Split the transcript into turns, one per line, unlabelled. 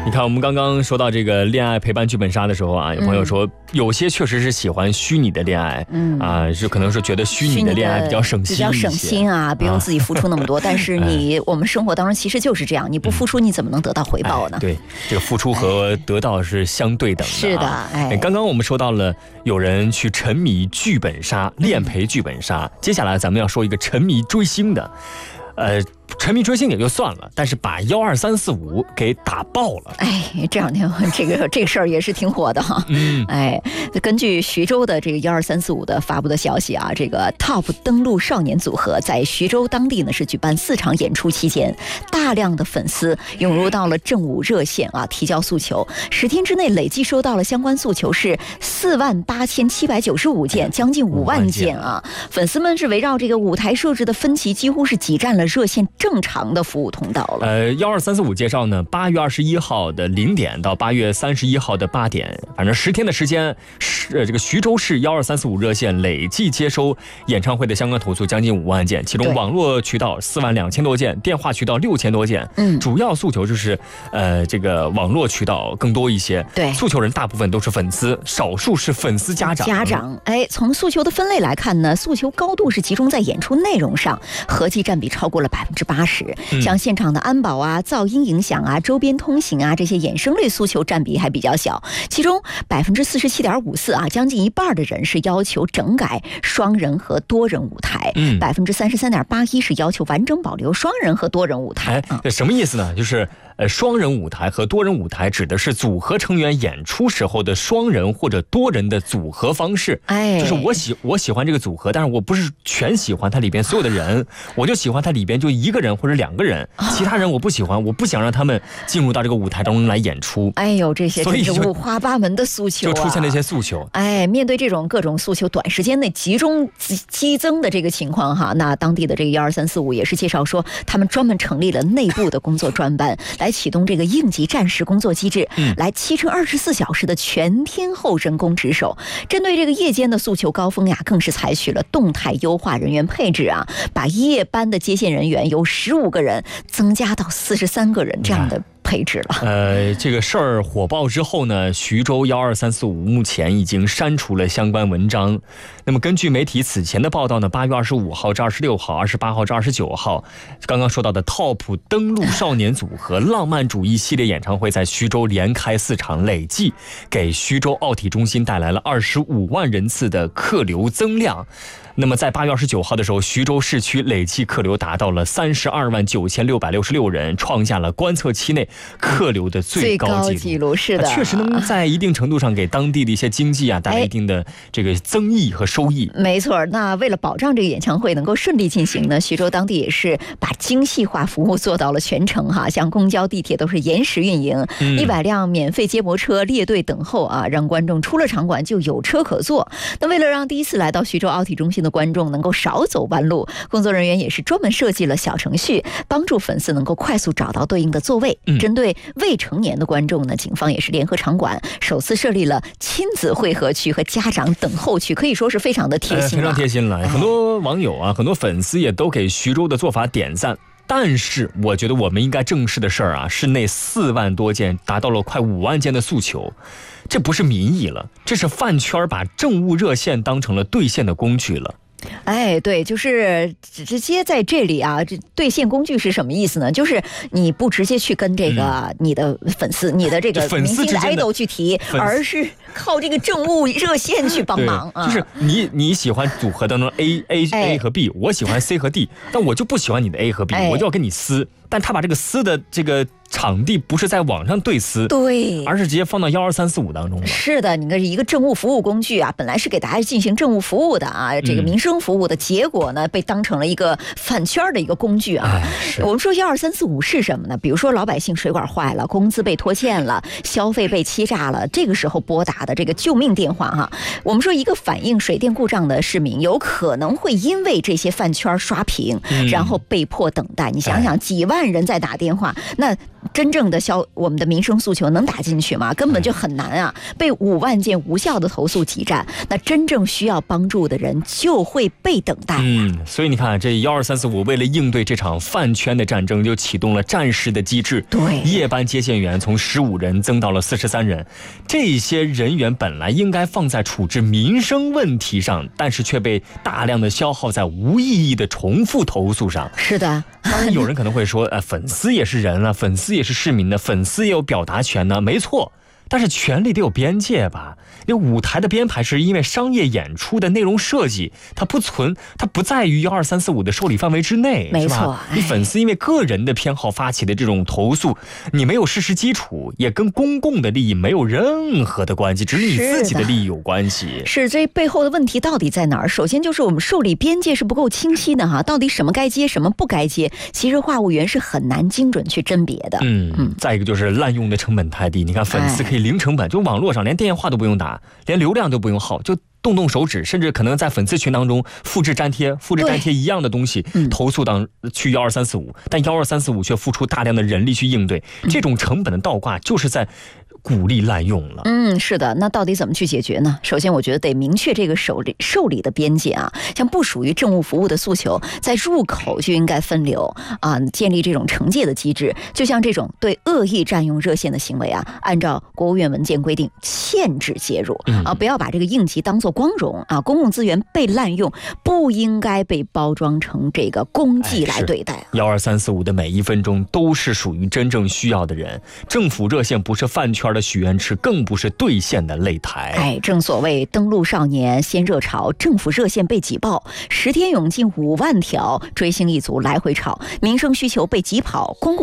你看，我们刚刚说到这个恋爱陪伴剧本杀的时候啊，有朋友说，有些确实是喜欢虚拟的恋爱，就可能是觉得虚拟的恋爱比较省心一些，
比较省心啊，不用自己付出那么多。但是我们生活当中其实就是这样，你不付出，你怎么能得到回报呢？
对，这个付出和得到是相对等的。
是的，
刚刚我们说到了有人去沉迷剧本杀、恋陪剧本杀，接下来咱们要说一个沉迷追星的，沉迷追星也就算了，但是把12345给打爆了。
这两天这个事儿也是挺火的哈。根据徐州的这个12345的发布的消息啊，这个 TOP 登陆少年组合在徐州当地呢是举办4场演出期间，大量的粉丝涌入到了政务热线啊，提交诉求。10天之内累计收到了相关诉求是48795件，将近5万件啊。粉丝们是围绕这个舞台设置的分歧，几乎是挤占了热线正常的服务通道了。
12345介绍呢，8月21号的0点到8月31号的8点，反正10天的时间，这个徐州市12345热线累计接收演唱会的相关投诉将近5万件，其中网络渠道4万2000多件，电话渠道6000多件。主要诉求就是这个网络渠道更多一些。
对，
诉求人大部分都是粉丝，少数是粉丝家长。
从诉求的分类来看呢，诉求高度是集中在演出内容上，合计占比超过了80%。像现场的安保啊、噪音影响啊、周边通行啊这些衍生类诉求占比还比较小，其中47.54%啊，将近一半的人是要求整改双人和多人舞台，33.81%是要求完整保留双人和多人舞台。
这什么意思呢？就是双人舞台和多人舞台指的是组合成员演出时候的双人或者多人的组合方式。就是我喜欢这个组合，但是我不是全喜欢它里边所有的人，我就喜欢它里边就1个人或者2个人，其他人我不喜欢，我不想让他们进入到这个舞台当中来演出。
这些真是五花八门的诉求
就出现了一些诉求。
面对这种各种诉求短时间内集中激增的这个情况哈，那当地的这个12345也是介绍说，他们专门成立了内部的工作专班，来启动这个应急战时工作机制，来7乘24小时的全天候人工值守。针对这个夜间的诉求高峰呀，更是采取了动态优化人员配置啊，把夜班的接线人员由15个人增加到43个人这样的配置了。
这个事儿火爆之后呢，徐州12345目前已经删除了相关文章。那么根据媒体此前的报道呢，8月25号至26号、28号至29号，刚刚说到的 TOP 登陆少年组合浪漫主义系列演唱会在徐州连开4场，累计给徐州奥体中心带来了25万人次的客流增量。那么在8月29号的时候，徐州市区累计客流达到了329666人，创下了观测期内客流的最高纪录。
是的，
确实能在一定程度上给当地的一些经济啊带来一定的这个增益和收益。
没错，那为了保障这个演唱会能够顺利进行呢，徐州当地也是把精细化服务做到了全程哈，像公交、地铁都是延时运营，100辆免费接驳车列队等候啊，让观众出了场馆就有车可坐。那为了让第一次来到徐州奥体中心的观众能够少走弯路，工作人员也是专门设计了小程序，帮助粉丝能够快速找到对应的座位。针对未成年的观众呢，警方也是联合场馆首次设立了亲子会合区和家长等候区，可以说是非常的贴心
非常贴心了。很多网友啊，很多粉丝也都给徐州的做法点赞。但是我觉得我们应该正视的事儿啊，是那4万多件达到了快5万件的诉求，这不是民意了，这是饭圈把政务热线当成了兑现的工具了。
对，就是直接在这里啊，这兑现工具是什么意思呢？就是你不直接去跟这个你的粉丝、你的这个明星的爱豆去提，而是靠这个政务热线去帮忙啊。
就是你喜欢组合当中 A 和 B， 我喜欢 C 和 D， 但我就不喜欢你的 A 和 B， 我就要跟你撕。但他把这个撕的这个场地不是在网上对撕，
对，
而是直接放到12345当中了。
是的，你看一个政务服务工具啊，本来是给大家进行政务服务的啊，这个民生服务的结果呢，被当成了一个饭圈的一个工具啊。我们说12345是什么呢？比如说老百姓水管坏了，工资被拖欠了，消费被欺诈了，这个时候拨打的这个救命电话哈。我们说一个反映水电故障的市民，有可能会因为这些饭圈刷屏，然后被迫等待。你想想，几万人在打电话，那真正的我们的民生诉求能打进去吗？根本就很难啊！被5万件无效的投诉挤占，那真正需要帮助的人就会被等待。
所以你看，这12345为了应对这场饭圈的战争，就启动了战时的机制。
对，
夜班接线员从15人增到了43人。这些人员本来应该放在处置民生问题上，但是却被大量的消耗在无意义的重复投诉上。
是的，
当然有人可能会说，粉丝也是人啊，粉丝也是市民的，粉丝也有表达权呢，没错。但是权利得有边界吧？那舞台的编排是因为商业演出的内容设计，它不在于12345的受理范围之内，
没错。
你粉丝因为个人的偏好发起的这种投诉，你没有事实基础，也跟公共的利益没有任何的关系，只是你自己的利益有关系。
是这背后的问题到底在哪儿？首先就是我们受理边界是不够清晰的哈，到底什么该接，什么不该接，其实话务员是很难精准去甄别的。
再一个就是滥用的成本太低，你看粉丝可以零成本，就网络上连电话都不用打，连流量都不用耗，就动手指，甚至可能在粉丝群当中复制粘贴一样的东西，投诉去12345，但12345却付出大量的人力去应对，这种成本的倒挂就是在鼓励滥用了。
是的，那到底怎么去解决呢？首先我觉得得明确这个受理的边界啊，像不属于政务服务的诉求，在入口就应该分流啊，建立这种惩戒的机制。就像这种对恶意占用热线的行为啊，按照国务院文件规定限制介入啊，不要把这个应急当作光荣啊，公共资源被滥用不应该被包装成这个功绩来对待。
12345的每1分钟都是属于真正需要的人，政府热线不是饭圈的许愿池，更不是兑现的擂台。
正所谓登陆少年先热潮，政府热线被挤爆，10天涌进5万条，追星一族来回吵，民生需求被挤跑，公共